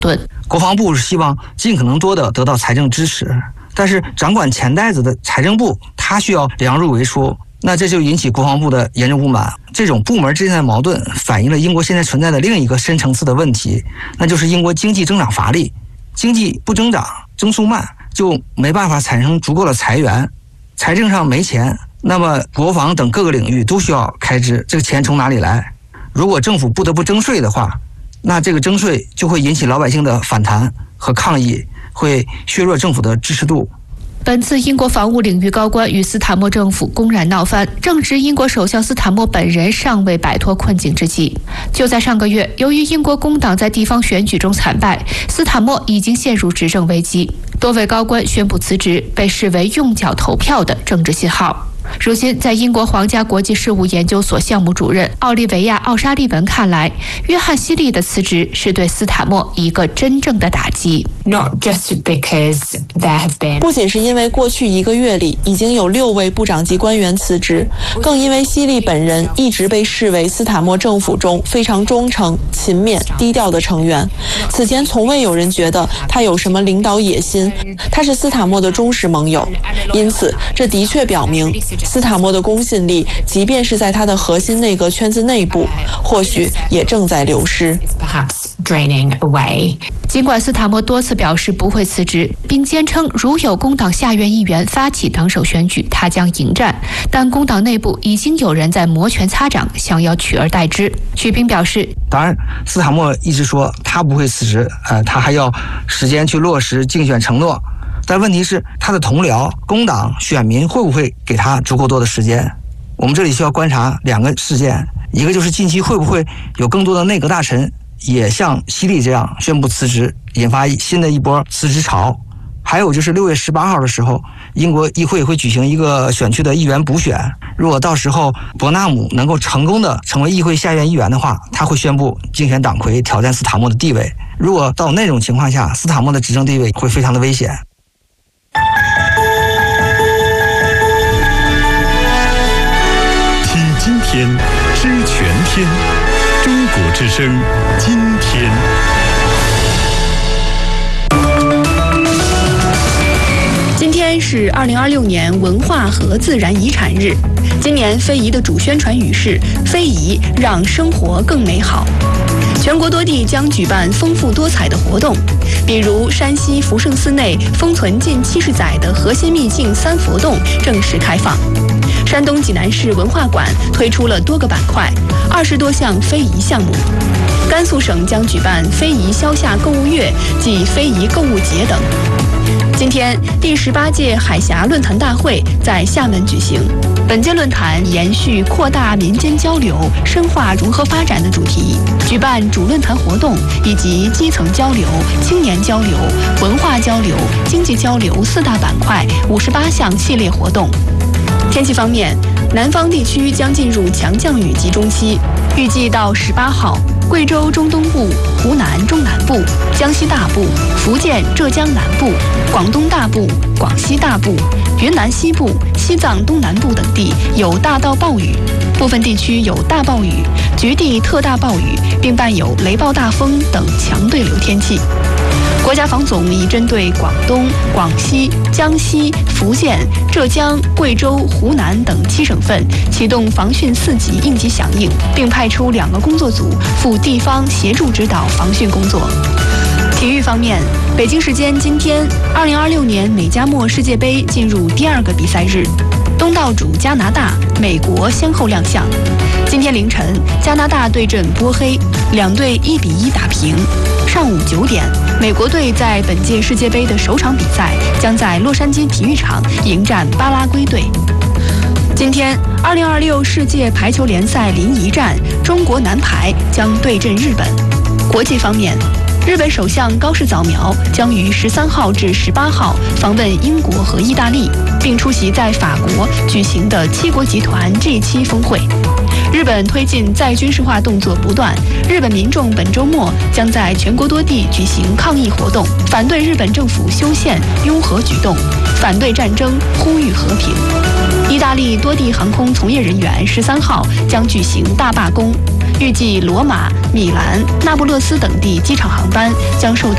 盾。 国防部是希望尽可能多的得到财政支持，但是掌管钱袋子的财政部，他需要量入为出，那这就引起国防部的严重不满。这种部门之间的矛盾反映了英国现在存在的另一个深层次的问题，那就是英国经济增长乏力，经济不增长，增速慢，就没办法产生足够的财源，财政上没钱，那么国防等各个领域都需要开支，这个钱从哪里来？如果政府不得不征税的话，那这个征税就会引起老百姓的反弹和抗议，会削弱政府的支持度。 本次英国防务领域高官与斯坦默政府公然闹翻，正值英国首相斯坦默本人尚未摆脱困境之际。就在上个月，由于英国工党在地方选举中惨败，斯坦默已经陷入执政危机，多位高官宣布辞职，被视为用脚投票的政治信号。如今，在英国皇家国际事务研究所项目主任奥利维亚·奥沙利文看来，约翰·希利的辞职是对斯坦默一个真正的打击。 不仅是因为过去1个月里已经有6位部长级官员辞职，更因为希利本人一直被视为斯坦默政府中非常忠诚、勤勉、低调的成员。此前从未有人觉得他有什么领导野心，他是斯坦默的忠实盟友。因此，这的确表明斯坦默的公信力，即便是在他的核心内阁圈子内部，或许也正在流失。 尽管斯坦默多次表示不会辞职，并坚称如有工党下院议员发起党首选举，他将迎战，但工党内部已经有人在摩拳擦掌，想要取而代之。许斌表示， 当然斯坦默一直说他不会辞职，他还要时间去落实竞选承诺，但问题是他的同僚工党选民会不会给他足够多的时间？我们这里需要观察2个事件，一个就是近期会不会有更多的内阁大臣也像希利这样宣布辞职，引发新的一波辞职潮。还有就是6月18号的时候，英国议会会举行一个选区的议员补选，如果到时候伯纳姆能够成功的成为议会下院议员的话，他会宣布竞选党魁，挑战斯坦默的地位。如果到那种情况下，斯坦默的执政地位会非常的危险。 听今天，知全天，中国之声，今天。 今天是2026年文化和自然遗产日。今年非遗的主宣传语是“非遗让生活更美好”。全国多地将举办丰富多彩的活动，比如山西福圣寺内封存近70载的核心秘境3佛洞正式开放。山东济南市文化馆推出了多个板块，20多项非遗项目。甘肃省将举办非遗消夏购物月暨非遗购物节等。今天，第18届海峡论坛大会在厦门举行。本届论坛延续扩大民间交流、深化融合发展的主题，举办主论坛活动以及基层交流、青年交流、文化交流、经济交流4大板块58项系列活动。天气方面，南方地区将进入强降雨集中期，预计到18号，贵州中东部、湖南中南部、江西大部、福建、浙江南部、广东大部、广西大部、云南西部、西藏东南部等地有大到暴雨，部分地区有大暴雨、局地特大暴雨，并伴有雷暴大风等强对流天气。国家防总已针对广东、广西、江西、福建、浙江、贵州、湖南等7省份启动防汛4级应急响应，并派出2个工作组赴地方协助指导防汛工作。体育方面，北京时间今天，2026年美加墨世界杯进入第2个比赛日，东道主加拿大、美国先后亮相。今天凌晨，加拿大对阵波黑，2队1-1打平。上午9点，美国队在本届世界杯的首场比赛将在洛杉矶体育场迎战巴拉圭队。今天，2026世界排球联赛临沂站，中国男排将对阵日本。国际方面，日本首相高市早苗将于13号至18号访问英国和意大利，并出席在法国举行的7国集团 G7 峰会。日本推进再军事化动作不断，日本民众本周末将在全国多地举行抗议活动，反对日本政府修宪拥核举动，反对战争，呼吁和平。意大利多地航空从业人员13号将举行大罢工，预计罗马、米兰、那不勒斯等地机场航班将受到